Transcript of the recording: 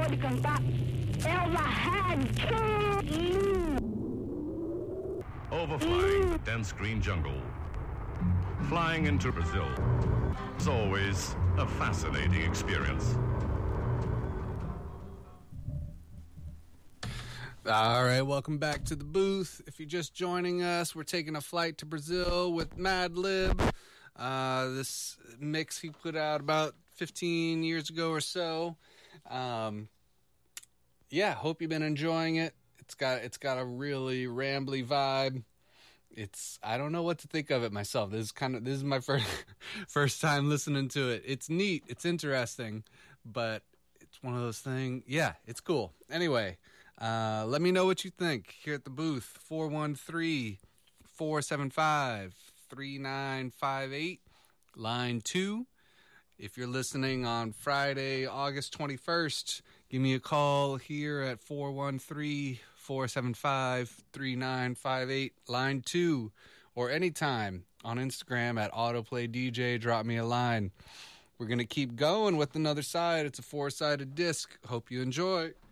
pode cantar. É uma rádio. Overflying the dense green jungle. Flying into Brazil is always a fascinating experience. All right, welcome back to the booth. If you're just joining us, we're taking a flight to Brazil with Madlib. This mix he put out about 15 years ago or so. Yeah, hope you've been enjoying it. It's got a really rambly vibe. I don't know what to think of it myself. This is my first time listening to it. It's neat, it's interesting, but it's one of those things. Yeah, it's cool. Anyway, let me know what you think here at the booth. 413-475-3958, line 2. If you're listening on Friday, August 21st, give me a call here at 413-475-3958, line 2, or anytime on Instagram at AutoplayDJ. Drop me a line. We're going to keep going with another side. It's a 4-sided disc. Hope you enjoy.